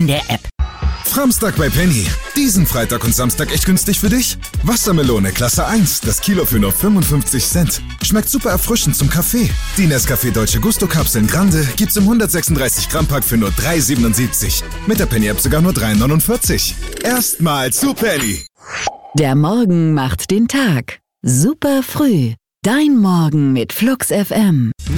der App. Framstag bei Penny. Diesen Freitag und Samstag echt günstig für dich? Wassermelone Klasse 1, das Kilo für nur 55 Cent. Schmeckt super erfrischend zum Kaffee. Die Nescafé Dolce Gusto Kapseln Grande gibt's im 136 Gramm Pack für nur 3,77. Mit der Penny App sogar nur 3,49. Erstmal zu Penny. Der Morgen macht den Tag. Super früh. Dein Morgen mit Flux FM.